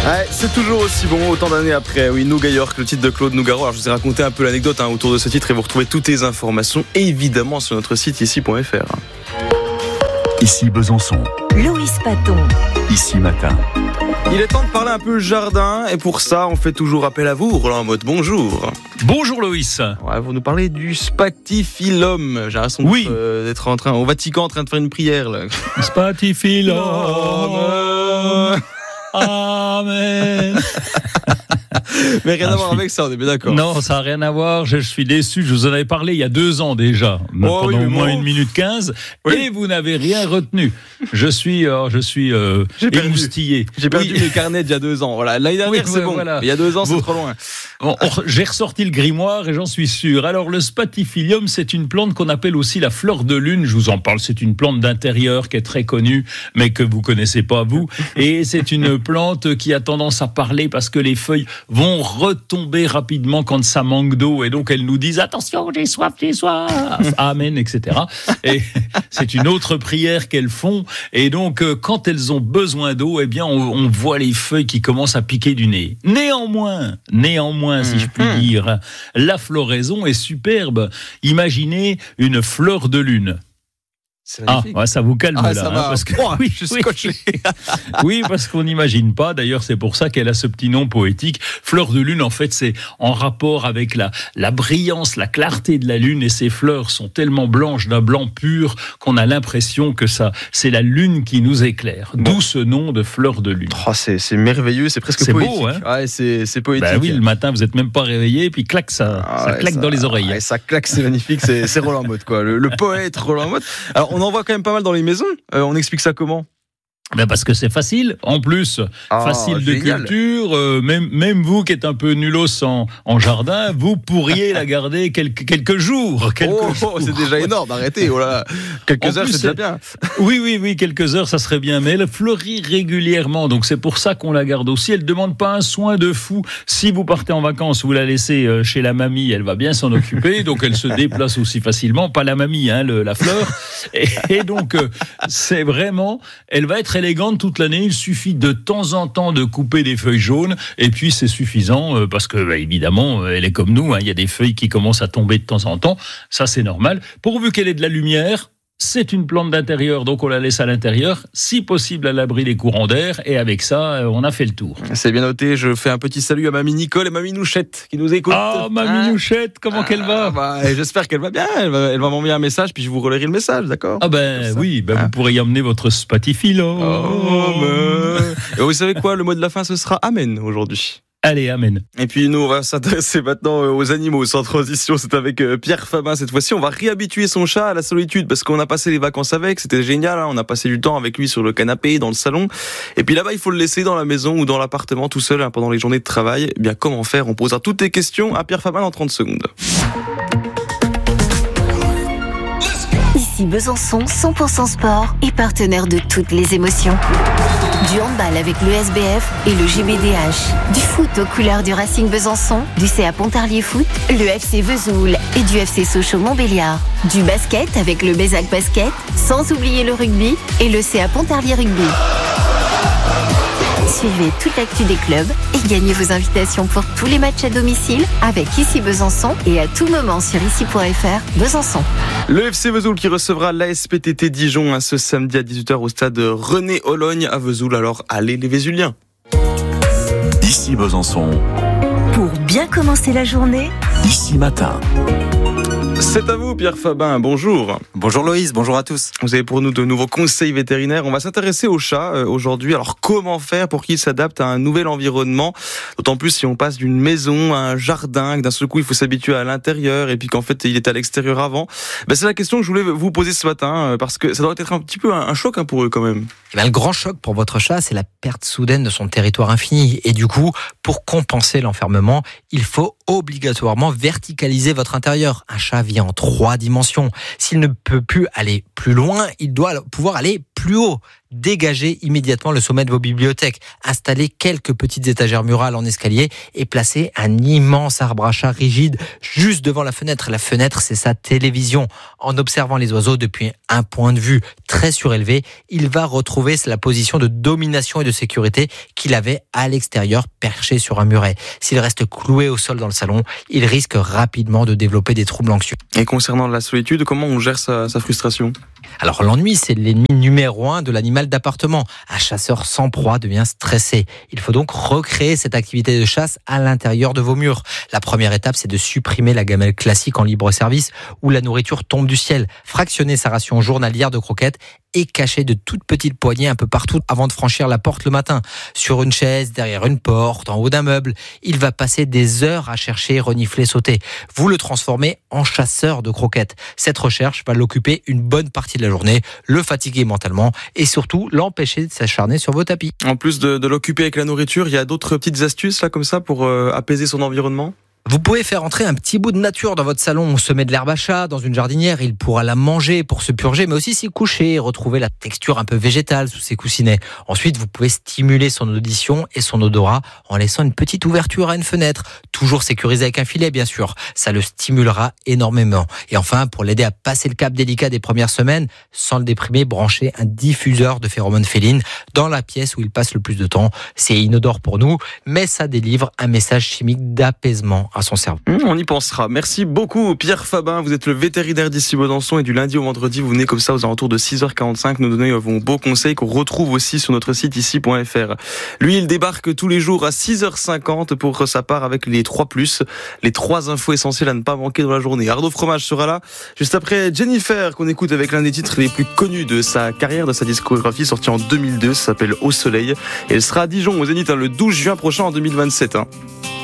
Ouais, c'est toujours aussi bon, autant d'années après. Oui, Nougat York, le titre de Claude Nougaro. Alors, je vous ai raconté un peu l'anecdote autour de ce titre et vous retrouvez toutes les informations évidemment sur notre site ici.fr. Ici Besançon. Loïs Paton. Ici Matin. Il est temps de parler un peu jardin et pour ça, on fait toujours appel à vous, Roland Motte. Bonjour. Bonjour Loïs. Ouais, vous nous parlez du Spatifilum. J'ai l'impression d'être au Vatican en train de faire une prière là. Spatifilum. Amen. Mais rien à voir avec ça, on est bien d'accord. Non, ça n'a rien à voir. Je suis déçu. Je vous en avais parlé il y a 2 ans déjà, pendant au moins 1 minute 15, et vous n'avez rien retenu. Je suis émoustillé. J'ai perdu mes carnets d'il y a 2 ans. Voilà, l'année dernière c'est bon. Voilà. Il y a 2 ans c'est trop loin. J'ai ressorti le grimoire et j'en suis sûr. Alors le Spatifilum, c'est une plante qu'on appelle aussi la fleur de lune. Je vous en parle. C'est une plante d'intérieur qui est très connue, mais que vous connaissez pas vous. Et c'est une plante qui a tendance à parler parce que les feuilles vont retomber rapidement quand ça manque d'eau, et donc elles nous disent attention, j'ai soif, amen, etc. Et c'est une autre prière qu'elles font, et donc quand elles ont besoin d'eau, eh bien on voit les feuilles qui commencent à piquer du nez. Néanmoins, si je puis dire, la floraison est superbe. Imaginez une fleur de lune. Ça vous calme là, parce que je suis scotché. Oui, parce qu'on n'imagine pas. D'ailleurs, c'est pour ça qu'elle a ce petit nom poétique. Fleur de lune, en fait, c'est en rapport avec la brillance, la clarté de la lune. Et ces fleurs sont tellement blanches, d'un blanc pur, qu'on a l'impression que c'est la lune qui nous éclaire. D'où ce nom de fleur de lune. C'est merveilleux, c'est presque poétique. Beau, hein. Ouais, c'est poétique. Bah oui, le matin, vous n'êtes même pas réveillé, puis clac, ça claque dans les oreilles. Ouais, ça claque, c'est magnifique. C'est Roland Motte, quoi. Le poète Roland Motte. Alors, on en voit quand même pas mal dans les maisons. On explique ça comment ? Parce que c'est facile, en plus, facile de culture, même vous qui êtes un peu nulos en jardin, vous pourriez la garder quelques jours. C'est déjà énorme, arrêtez, quelques heures c'est déjà bien. Oui, quelques heures ça serait bien, mais elle fleurit régulièrement, donc c'est pour ça qu'on la garde aussi. Elle ne demande pas un soin de fou. Si vous partez en vacances, vous la laissez chez la mamie, elle va bien s'en occuper, donc elle se déplace aussi facilement, pas la mamie, la fleur, et donc c'est vraiment, elle va être élégante toute l'année. Il suffit de temps en temps de couper des feuilles jaunes et puis c'est suffisant parce que évidemment elle est comme nous, il y a des feuilles qui commencent à tomber de temps en temps, ça c'est normal, pourvu qu'elle ait de la lumière. C'est une plante d'intérieur, donc on la laisse à l'intérieur, si possible à l'abri des courants d'air, et avec ça, on a fait le tour. C'est bien noté, je fais un petit salut à mamie Nicole et mamie Nouchette qui nous écoutent. Mamie Nouchette, comment qu'elle va ? J'espère qu'elle va bien, elle va m'envoyer un message, puis je vous relayerai le message, d'accord ? Vous pourrez y emmener votre Spatifilum. Et vous savez quoi, le mot de la fin, ce sera Amen aujourd'hui. Allez, amen. Et puis nous, on va s'intéresser maintenant aux animaux sans transition. C'est avec Pierre Fabin cette fois-ci. On va réhabituer son chat à la solitude parce qu'on a passé les vacances avec. C'était génial. On a passé du temps avec lui sur le canapé, dans le salon. Et puis là-bas, il faut le laisser dans la maison ou dans l'appartement tout seul pendant les journées de travail. Eh bien, comment faire ? On posera toutes les questions à Pierre Fabin dans 30 secondes. Ici Besançon, 100% sport et partenaire de toutes les émotions. Du handball avec le SBF et le GBDH. Du foot aux couleurs du Racing Besançon, du CA Pontarlier Foot, le FC Vesoul et du FC Sochaux-Montbéliard. Du basket avec le Bézac Basket, sans oublier le rugby et le CA Pontarlier Rugby. Suivez toute l'actu des clubs et gagnez vos invitations pour tous les matchs à domicile avec Ici Besançon et à tout moment sur ici.fr Besançon. Le FC Vesoul qui recevra l'ASPTT Dijon ce samedi à 18h au stade René Ologne à Vesoul. Alors allez les Vésuliens. Ici Besançon. Pour bien commencer la journée, Ici Matin. C'est à vous Pierre Fabin, bonjour. Bonjour Loïs, bonjour à tous. Vous avez pour nous de nouveaux conseils vétérinaires. On va s'intéresser aux chats aujourd'hui. Alors comment faire pour qu'ils s'adaptent à un nouvel environnement ? D'autant plus si on passe d'une maison à un jardin, que d'un seul coup il faut s'habituer à l'intérieur et puis qu'en fait il est à l'extérieur avant. C'est la question que je voulais vous poser ce matin parce que ça doit être un petit peu un choc pour eux quand même. Le grand choc pour votre chat, c'est la perte soudaine de son territoire infini. Et du coup, pour compenser l'enfermement, il faut obligatoirement verticaliser votre intérieur. Un chat vit en 3 dimensions. S'il ne peut plus aller plus loin, il doit pouvoir aller plus haut. dégagez immédiatement le sommet de vos bibliothèques. Installez quelques petites étagères murales en escalier et placez un immense arbre à chat rigide juste devant la fenêtre. La fenêtre, c'est sa télévision. En observant les oiseaux depuis un point de vue très surélevé, il va retrouver la position de domination et de sécurité qu'il avait à l'extérieur, perché sur un muret. S'il reste cloué au sol dans le salon, il risque rapidement de développer des troubles anxieux. Et concernant la solitude, comment on gère sa frustration ? Alors l'ennui, c'est l'ennemi numéro 1 de l'animal d'appartement. Un chasseur sans proie devient stressé. Il faut donc recréer cette activité de chasse à l'intérieur de vos murs. La première étape, c'est de supprimer la gamelle classique en libre service où la nourriture tombe du ciel. Fractionner sa ration journalière de croquettes et cacher de toutes petites poignées un peu partout avant de franchir la porte le matin. Sur une chaise, derrière une porte, en haut d'un meuble. Il va passer des heures à chercher, renifler, sauter. Vous le transformez en chasseur de croquettes. Cette recherche va l'occuper une bonne partie de la journée, le fatiguer mentalement et surtout l'empêcher de s'acharner sur vos tapis. En plus de l'occuper avec la nourriture, il y a d'autres petites astuces là comme ça pour apaiser son environnement ? Vous pouvez faire entrer un petit bout de nature dans votre salon, semer de l'herbe à chat dans une jardinière, il pourra la manger pour se purger, mais aussi s'y coucher, retrouver la texture un peu végétale sous ses coussinets. Ensuite, vous pouvez stimuler son audition et son odorat en laissant une petite ouverture à une fenêtre, toujours sécurisée avec un filet bien sûr. Ça le stimulera énormément. Et enfin, pour l'aider à passer le cap délicat des premières semaines, sans le déprimer, branchez un diffuseur de phéromones félines dans la pièce où il passe le plus de temps. C'est inodore pour nous, mais ça délivre un message chimique d'apaisement à son cerveau. On y pensera. Merci beaucoup Pierre Fabin, vous êtes le vétérinaire d'Issy Besançon et du lundi au vendredi, vous venez comme ça aux alentours de 6h45 nous donner vos beaux conseils qu'on retrouve aussi sur notre site ici.fr. Lui, il débarque tous les jours à 6h50 pour sa part avec les 3+, les 3 infos essentielles à ne pas manquer dans la journée. Arnaud Fromage sera là juste après Jennifer qu'on écoute avec l'un des titres les plus connus de sa carrière, de sa discographie, sorti en 2002, ça s'appelle Au Soleil et elle sera à Dijon au Zénith le 12 juin prochain en 2027.